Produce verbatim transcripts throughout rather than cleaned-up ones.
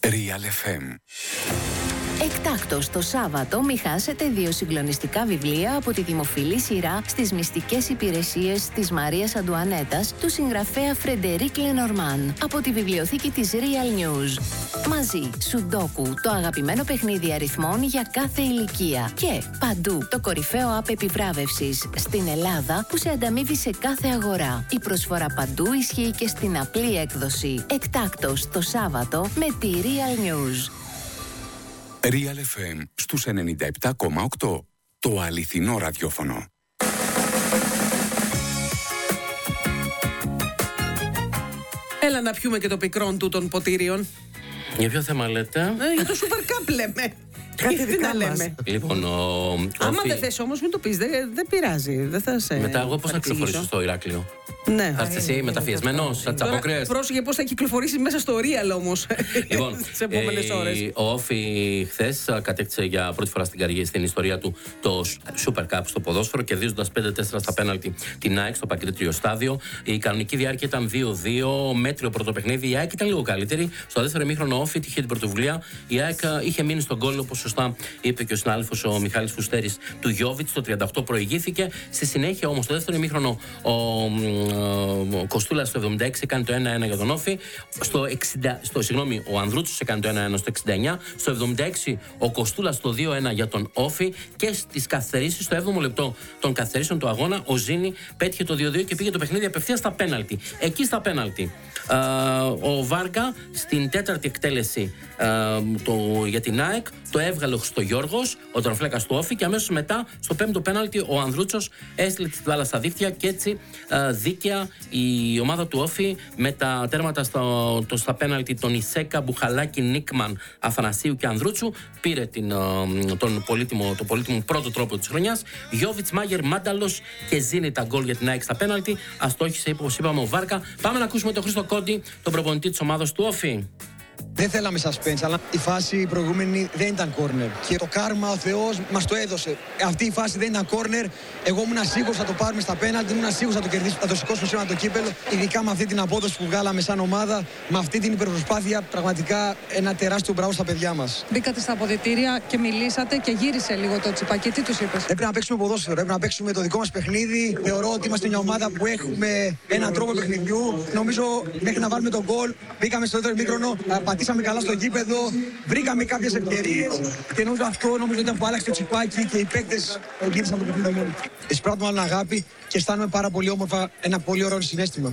Real εφ εμ. Εκτάκτος το Σάββατο μη χάσετε δύο συγκλονιστικά βιβλία από τη δημοφιλή σειρά στις μυστικές υπηρεσίες της Μαρίας Αντουανέτας του συγγραφέα Φρεντερίκ Λενορμάν από τη βιβλιοθήκη της Real News. Μαζί, Σουντόκου, το αγαπημένο παιχνίδι αριθμών για κάθε ηλικία. Και Παντού, το κορυφαίο app επιβράβευσης στην Ελλάδα που σε ανταμείβει σε κάθε αγορά. Η προσφορά Παντού ισχύει και στην απλή έκδοση. Εκτάκτος το Σάββατο με τη Real News. Real εφ εμ στους ενενήντα επτά κόμμα οκτώ. Το αληθινό ραδιόφωνο. Έλα να πιούμε και το πικρόν του των ποτήριων. Για ποιο θέμα λέτε? Ε, για το Super Cup λέμε. Κάτι Τι να λέμε. μας. Λοιπόν, ο... Άμα όφι... δεν θες όμως μην το πεις, δεν, δεν πειράζει. Δεν θα σε Μετά εγώ πώς θα παρεξηγήσω. ξεφορήσω στο Ηράκλειο? Ναι. Θα έρθει εσύ μεταφιεσμένος, σαν τις απόκριες? Πρόσεχε πώς θα κυκλοφορήσει μέσα στο Real όμως. Λοιπόν, τις επόμενες ε, ώρες. ο Όφι χθες κατέκτησε για πρώτη φορά στην καριέρα στην ιστορία του το Super Cup στο ποδόσφαιρο, κερδίζοντας πέντε τέσσερα στα πέναλτι την ΑΕΚ στο Παγκρίτριο στάδιο. Η κανονική διάρκεια ήταν δύο δύο, μέτριο πρώτο παιχνίδι. Η ΑΕΚ ήταν λίγο καλύτερη. Στο δεύτερο ημίχρονο ο Όφι είχε την πρωτοβουλία. Η ΑΕΚ είχε μείνει στον γκολ, όπως σωστά είπε και ο συνάδελφος ο Μιχάλης Φουστέρης, του Γιόβιτς. Το τριάντα οκτώ προηγήθηκε. Στη συνέχεια όμως, στο δεύτερο ημίχρονο, ο, ο Κοστούλας στο εβδομήντα έξι έκανε το ένα ένα για τον Όφι. Στο εξήντα, στο, συγγνώμη, ο Ανδρούτσος έκανε το ένα ένα στο εξήντα εννιά. Στο εβδομήντα έξι ο Κοστούλας το δύο ένα για τον Όφι. Και στις καθυστερήσεις, στο έβδομο λεπτό των καθυστερήσεων του αγώνα, ο Ζήνη πέτυχε το δύο δύο και πήγε το παιχνίδι απευθείας στα πέναλτι. Εκεί στα πέναλτι. Ε, ο Βάργα στην τέταρτη εκτέλεση ε, το, για την ΑΕΚ το έβγαλε ο Χριστογιώργος, ο τραφλέκας του Όφι, και αμέσως μετά στο πέμπτο πέναλτι ο Ανδρούτσος έστειλε τη μπάλα στα δίχτυα και έτσι ε, δίκαια η ομάδα του Όφι με τα τέρματα στο, το, στα πέναλτι των Ισέκα, Μπουχαλάκη, Νίκμαν, Αθανασίου και Ανδρούτσου πήρε την, ε, τον πολύτιμο, το πολύτιμο πρώτο τρόπο της χρονιάς. Γιόβιτς, Μάγερ, Μάνταλος και Ζήνη τα γκολ για την ΑΕΚ στα πέναλτι. Αστόχησε, όπως είπαμε, ο Βάρκα. Πάμε να ακούσουμε τον Χρήστο Κόντι, τον προπονητή της ομάδας του Όφι. Δεν θέλαμε suspense, αλλά η φάση προηγούμενη δεν ήταν corner. Και το κάρμα, ο Θεός μας το έδωσε. Αυτή η φάση δεν ήταν corner. Εγώ ήμουν σίγουρος θα το πάρουμε στα πέναλτι, ήμουν σίγουρος θα το κερδίσουμε, θα το σηκώσουμε σήμερα το κύπελο. Ειδικά με αυτή την απόδοση που βγάλαμε σαν ομάδα, με αυτή την υπερπροσπάθεια, πραγματικά ένα τεράστιο μπράβο στα παιδιά μας. Μπήκατε στα αποδυτήρια και μιλήσατε και γύρισε λίγο το τσιπάκι. Τι τους είπες? Έπρεπε να παίξουμε ποδόσφαιρο, έπρεπε να παίξουμε το δικό μας παιχνίδι. Θεωρώ ότι είμαστε μια ομάδα που έχουμε έναν τρόπο παιχνιδιού. Νομίζω μέχρι να βάλουμε τον γκολ, μπήκαμε στο δεύτερο ημίχρονο, πατήσαμε καλά στο γήπεδο, βρήκαμε κάποιες ευκαιρίες και νομίζω αυτό νομίζω ήταν που άλλαξε το τσιπάκι και οι παίκτες γύρισαν το παιχνίδι μόνο. Εισπράττουμε άλλον αγάπη και αισθάνομαι πάρα πολύ όμορφα, ένα πολύ ωραίο συναίσθημα.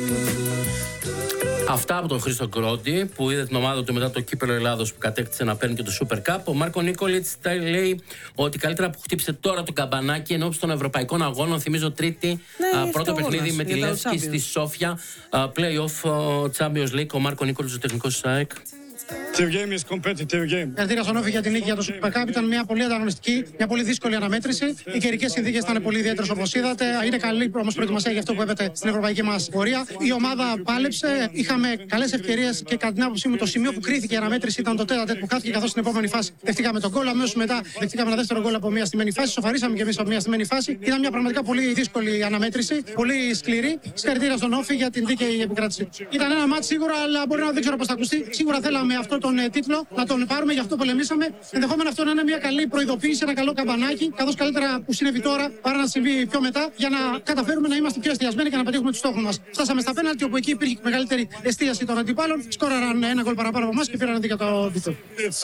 Αυτά από τον Χρήστο Κρόντι που είδε την ομάδα του μετά το κύπελλο Ελλάδος που κατέκτησε να παίρνει και το Super Cup. Ο Μάρκο Νίκολιτς λέει ότι καλύτερα που χτύπησε τώρα το καμπανάκι ενώπιση των ευρωπαϊκών αγώνων. Θυμίζω τρίτη ναι, α, πρώτο παιχνίδι με τη Λεύσκη στη Σόφια. Α, play-off Champions League. Ο Μάρκο Νίκολιτς, ο τεχνικός της ΑΕΚ. Συγχαρητήρια στον Όφι για την νίκη για το Super Cup. Ήταν μια πολύ ανταγωνιστική, μια πολύ δύσκολη αναμέτρηση. Οι καιρικές συνθήκες ήταν πολύ ιδιαίτερες όπως είδατε. Είναι καλή όμως προετοιμασία για αυτό που έπεται στην ευρωπαϊκή μας πορεία. Η ομάδα πάλεψε. Είχαμε καλές ευκαιρίες και κατά την άποψή μου το σημείο που κρίθηκε η αναμέτρηση ήταν το τέταρτο που χάθηκε, καθώς στην επόμενη φάση δεχτήκαμε τον γκολ. Αμέσως μετά δεχτήκαμε ένα δεύτερο γκολ από μια στημένη φάση. Σοφαρίσαμε και εμείς από μια στημένη φάση. Ήταν μια πραγματικά πολύ δύσκολη αναμέτρηση, πολύ σκληρή. Συγχαρητήρια στον Όφι για την δίκαιη επικράτηση. Ήταν ένα μάτς σίγουρα, αλλά μπορεί να δεν ξέρω πώς θα ακουστεί. Σίγουρα θέλαμε αυτό τον τίτλο να τον πάρουμε, γι' αυτό πολεμήσαμε. Ενδεχόμενα αυτό να είναι μια καλή προειδοποίηση, ένα καλό καμπανάκι, καθώς καλύτερα που συνέβη τώρα παρά να συμβεί πιο μετά, για να καταφέρουμε να είμαστε πιο εστιασμένοι και να πετύχουμε τους στόχους μας. Φτάσαμε στα πέναλτι, όπου εκεί υπήρχε μεγαλύτερη εστίαση των αντιπάλων. Σκόραραν ένα γκολ παραπάνω από εμάς και πήραν δίκαια το τίτλο.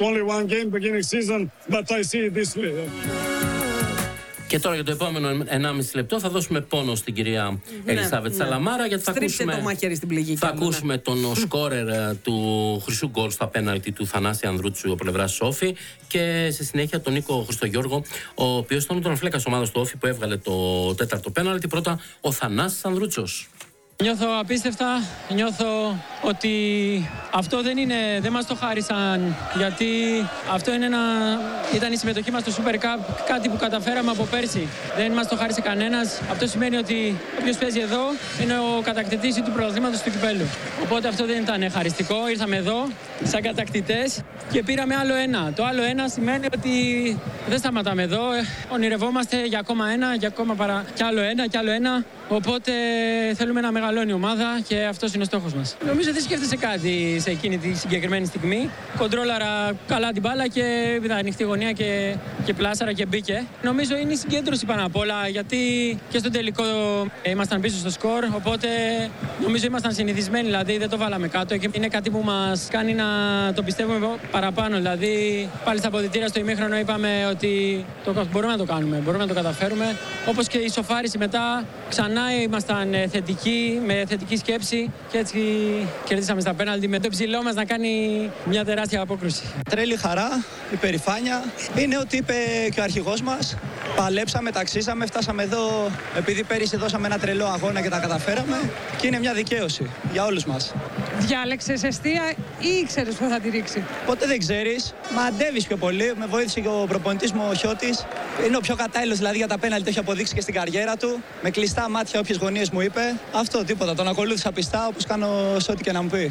Και τώρα για το επόμενο ενάμιση λεπτό θα δώσουμε πόνο στην κυρία ναι, Ελισάβετ ναι. Σαλαμάρα, γιατί θα Στρίψε ακούσουμε, το μάχαιρι στην πληγή, θα ναι. ακούσουμε τον σκόρερ του χρυσού γκολ στα πέναλτι του Θανάση Ανδρούτσου, ο πλευράς Όφι, και στη συνέχεια τον Νίκο Χριστογιώργο, ο οποίος ήταν τον φλέκας ομάδας του Όφι που έβγαλε το τέταρτο πέναλτι. Πρώτα ο Θανάσης Ανδρούτσος. Νιώθω απίστευτα, νιώθω ότι αυτό δεν, είναι, δεν μας το χάρισαν, γιατί αυτό είναι ένα, ήταν η συμμετοχή μας στο Super Cup, κάτι που καταφέραμε από πέρσι. Δεν μας το χάρισε κανένας. Αυτό σημαίνει ότι όποιος παίζει εδώ είναι ο κατακτητής του πρωταθλήματος του κυπέλλου. Οπότε αυτό δεν ήταν χαριστικό. Ήρθαμε εδώ σαν κατακτητές και πήραμε άλλο ένα. Το άλλο ένα σημαίνει ότι δεν σταματάμε εδώ. Ονειρευόμαστε για ακόμα ένα, για ακόμα παρα... κι άλλο ένα, κι άλλο ένα. Οπότε θέλουμε να μεγαλώνει η ομάδα και αυτός είναι ο στόχος μας. Νομίζω δεν σκέφτεσαι κάτι σε εκείνη τη συγκεκριμένη στιγμή. Κοντρόλαρα καλά την μπάλα και είδα ανοιχτή γωνία και, και πλάσαρα και μπήκε. Νομίζω είναι η συγκέντρωση πάνω απ' όλα, γιατί και στο τελικό ήμασταν πίσω στο σκορ. Οπότε νομίζω ήμασταν συνηθισμένοι, δηλαδή δεν το βάλαμε κάτω. Και είναι κάτι που μας κάνει να το πιστεύουμε παραπάνω. Δηλαδή πάλι στα αποδυτήρια στο ημίχρονο είπαμε ότι το, μπορούμε να το κάνουμε, μπορούμε να το καταφέρουμε. Όπως και η σοφάριση μετά, ξανά ήμασταν θετικοί, με θετική σκέψη και έτσι κερδίσαμε στα πέναλτι με το ψηλό μας να κάνει μια τεράστια απόκρουση. Τρέλη χαρά, υπερηφάνεια. Είναι ό,τι είπε και ο αρχηγός μας. Παλέψαμε, ταξίσαμε, φτάσαμε εδώ επειδή πέρυσι δώσαμε ένα τρελό αγώνα και τα καταφέραμε και είναι μια δικαίωση για όλους μας. Διάλεξες εστία ή ήξερες που θα τη ρίξει? Ποτέ δεν ξέρεις. Μαντεύεις πιο πολύ. Με βοήθησε και ο προπονητής μου ο Χιώτης. Είναι ο πιο κατάλληλος δηλαδή για τα πέναλτι, το έχει αποδείξει και στην καριέρα του. Με κλειστά μάτια όποιες γωνίες μου είπε. Αυτό τίποτα. Τον ακολούθησα πιστά όπως κάνω σε ό,τι και να μου πει.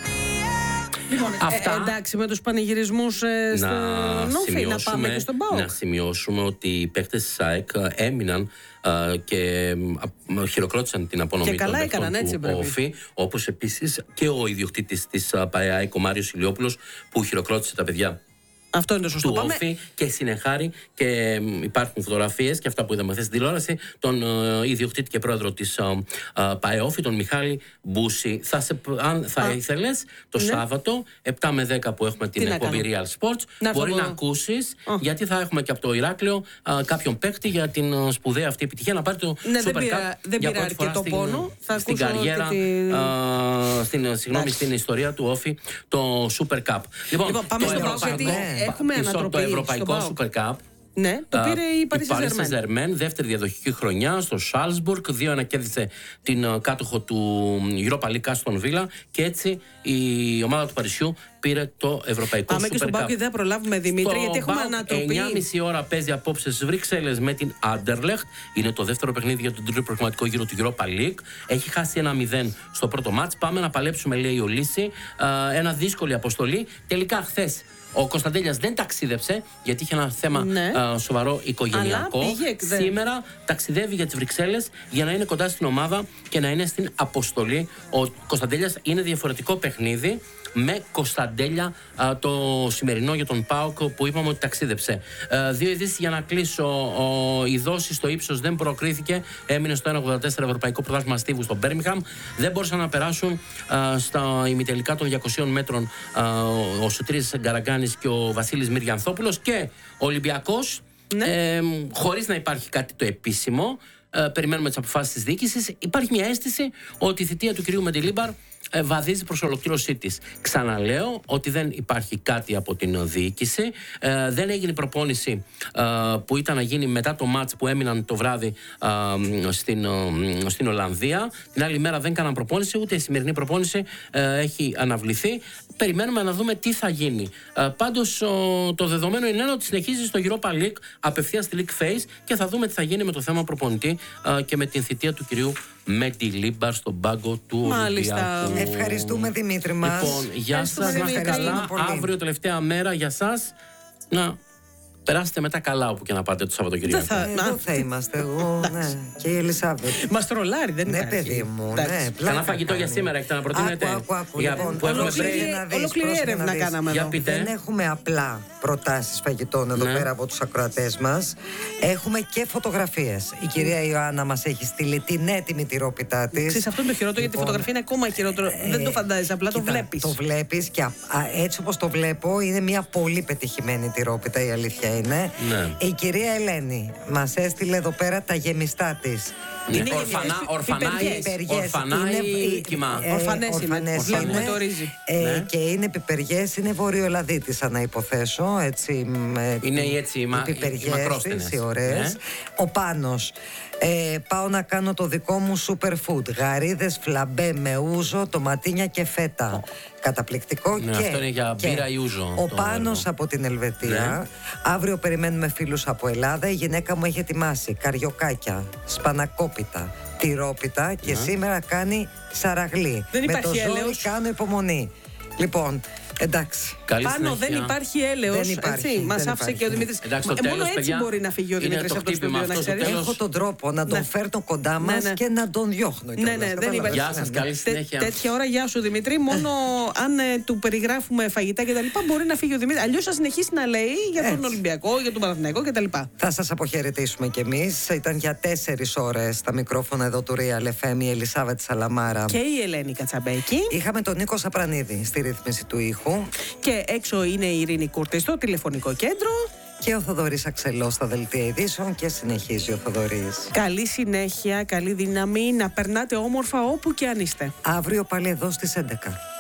Λοιπόν, Αυτά... ε, εντάξει, με τους πανηγυρισμούς ε, στο Νόφι, να πάμε και στον ΠΑΟΚ. Να σημειώσουμε ότι οι παίκτες της ΑΕΚ έμειναν uh, και uh, χειροκρότησαν την απονομή και των καλά παίκτων έκαναν, έτσι, του ΟΦΗ, όπως επίσης και ο ιδιοκτήτης της uh, ΠΑΕΑΕΚ, ο Μάριος Ηλιόπουλος, που χειροκρότησε τα παιδιά. Αυτό είναι το σωστό. Του Πάμε. Όφη και συνεχάρη και υπάρχουν φωτογραφίες και αυτά που είδαμε χθες στην τηλεόραση, τον uh, ιδιοκτήτη και πρόεδρο της uh, uh, ΠΑΕΟΦΗ, τον Μιχάλη Μπούση. Θα σε, αν θα Α, ήθελες το ναι. Σάββατο επτά με δέκα που έχουμε την εκπομπή Real Sports, να μπορεί να ακούσεις, oh. γιατί θα έχουμε και από το Ηράκλειο uh, κάποιον παίκτη για την uh, σπουδαία αυτή επιτυχία να πάρει το ναι, Super δεν Cup πήρα, δεν για πήρα πρώτη φορά στην, πόνο. Θα στην καριέρα, τη... uh, στην, συγγνώμη, στην ιστορία του Όφη, το Super Cup. Λοιπόν, λοιπόν πάμε στο ΠΑΟΚ, γιατί έχουμε ανατροπή. Το Ευρωπαϊκό Super Cup. Ναι, το πήρε η Paris Saint-Germain, δεύτερη διαδοχική χρονιά στο Salzburg. δύο ένα κέρδισε την uh, κάτοχο του Europa League Aston Villa και έτσι η ομάδα του Παρισιού πήρε το Ευρωπαϊκό Super Cup. Πάμε και στον ΠΑΟΚ και δεν προλάβουμε, Δημήτρη, γιατί έχουμε ανατροπή. εννιά και μισή ώρα παίζει απόψε στις Βρυξέλλες με την Anderlecht. Είναι το δεύτερο παιχνίδι για τον τρίτο προγραμματικό γύρο του Europa League. Έχει χάσει ένα μηδέν στο πρώτο μάτς. Πάμε να παλέψουμε, λέει ο Λύση. Uh, ένα δύσκολη αποστολή. Τελικά χθες ο Κωνσταντέλιας δεν ταξίδεψε, γιατί είχε ένα θέμα ναι. α, σοβαρό οικογενειακό. Πήγε, Σήμερα ταξιδεύει για τις Βρυξέλλες για να είναι κοντά στην ομάδα και να είναι στην αποστολή. Ο Κωνσταντέλιας είναι διαφορετικό παιχνίδι με Κωνσταντέλια α, το σημερινό για τον ΠΑΟΚ που είπαμε ότι ταξίδεψε. Α, δύο ειδήσεις για να κλείσω. Ο, η δόση στο ύψος δεν προκρίθηκε. Έμεινε στο ένα ογδόντα τέσσερα Ευρωπαϊκό Πρωτάθλημα Στίβου στο Μπέρμιγχαμ. Δεν μπορούσαν να περάσουν α, στα ημιτελικά των διακοσίων μέτρων α, ο Σωτήρης Γκαραγκάνης και ο Βασίλης Μυριανθόπουλος και ο Ολυμπιακός. Ναι. Ε, χωρίς να υπάρχει κάτι το επίσημο. Ε, περιμένουμε τις αποφάσεις της διοίκησης. Υπάρχει μια αίσθηση ότι η θητεία του κυρίου Μεντιλίμπαρ ε, βαδίζει προς ολοκλήρωσή της. Ξαναλέω ότι δεν υπάρχει κάτι από την διοίκηση. Ε, δεν έγινε προπόνηση ε, που ήταν να γίνει μετά το μάτς που έμειναν το βράδυ ε, στην, ε, στην Ολλανδία. Την άλλη μέρα δεν κάναν προπόνηση, ούτε η σημερινή προπόνηση ε, έχει αναβληθεί. Περιμένουμε να δούμε τι θα γίνει. Ε, πάντως ο, το δεδομένο είναι ότι συνεχίζει στο Europa League απευθείας στη League Phase και θα δούμε τι θα γίνει με το θέμα προπονητή ε, και με την θητεία του κυρίου Μεντιλίμπαρ στον πάγκο του Ολυμπιακού. Ευχαριστούμε, Δημήτρη μας. Λοιπόν, γεια σας, να είστε καλά. Αύριο τελευταία μέρα για σας. Να περάσετε μετά καλά όπου και να πάτε το Σαββατοκύριακο. Θα, εδώ θα είμαστε εγώ, ναι. Και η Ελισάβετ. Μας τρολάρει, δεν ναι, υπάρχει. Ναι, παιδί μου, ναι. Κανένα φαγητό για σήμερα έχετε να προτείνετε? Άκου, άκου, για, λοιπόν, που έχουμε ολόκληρη έρευνα κάναμε εδώ. Δεν έχουμε απλά προτάσεις φαγητών εδώ ναι. πέρα από τους ακροατές μας. Έχουμε και φωτογραφίες. Η κυρία Ιωάννα μας έχει στείλει την έτοιμη τυρόπιτά της. Ξέρεις, αυτό είναι το χειρότερο, γιατί η φωτογραφία είναι ακόμα χειρότερο. Ε, δεν το φαντάζεσαι, απλά κοίτα, το βλέπεις. Το βλέπεις και α, α, έτσι όπως το βλέπω είναι μια πολύ πετυχημένη τυρόπιτα, η αλήθεια είναι. Ναι. Η κυρία Ελένη μας έστειλε εδώ πέρα τα γεμιστά της. Είναι ορφανά, ορφανά ή κύμα? Ορφανές είναι, βλέπουμε το ρύζι. Και είναι πιπεριές, είναι βορειοελλαδίτισσα να υποθέσω. Έτσι, είναι έτσι οι μακρόστενες. Οι ωραίες. Ο Πάνος. Ε, πάω να κάνω το δικό μου superfood. Γαρίδες φλαμπέ με ούζο, τοματίνια και φέτα. Καταπληκτικό. Ναι, και, αυτό είναι για και μπύρα ή ούζο. Ο Πάνος έργο. Από την Ελβετία. Ναι. Αύριο περιμένουμε φίλους από Ελλάδα. Η γυναίκα μου έχει ετοιμάσει καριοκάκια, σπανακόπιτα, τυρόπιτα και ναι. σήμερα κάνει σαραγλί. Δεν με υπάρχει το ζόρι έλεος. κάνω υπομονή. Λοιπόν, Εντάξει. Καλή Πάνω συνέχεια. δεν υπάρχει έλεος. Μας άφησε και ο Δημήτρης. Εντάξει, το Ε, Μόνο τέλος, έτσι παιδιά, μπορεί να φύγει ο είναι Δημήτρης το από το χτύπημα στούντιο, να αυτό στο ξέρεις. τέλος. Έχω τον τρόπο να τον Ναι. φέρνω κοντά Ναι, μας ναι. και να τον διώχνω. Ναι, ναι, δεν υπάρχει. Γεια σας, καλή συνέχεια. Τέ- τέτοια ώρα, γεια σου Δημήτρη. Μόνο αν ε, του περιγράφουμε φαγητά κτλ. μπορεί να φύγει ο Δημήτρης. Αλλιώς θα συνεχίσει να λέει για τον Έτσι. Ολυμπιακό, για τον Παναθηναϊκό κτλ. Θα σας αποχαιρετήσουμε κι εμείς. Ήταν για τέσσερις ώρες στα μικρόφωνα εδώ του Real εφ εμ η Ελισάβετ Σαλαμάρα. Και η Ελένη Κατσαμπέκη. Είχαμε τον Νίκο Σαπρανίδη στη ρύθμιση του ήχου. Και έξω είναι η Ειρήνη Κούρτη στο τηλεφωνικό κέντρο. Και ο Θοδωρής Αξελός στα δελτία ειδήσεων και συνεχίζει ο Θοδωρής. Καλή συνέχεια, καλή δύναμη, να περνάτε όμορφα όπου και αν είστε. Αύριο πάλι εδώ στις έντεκα.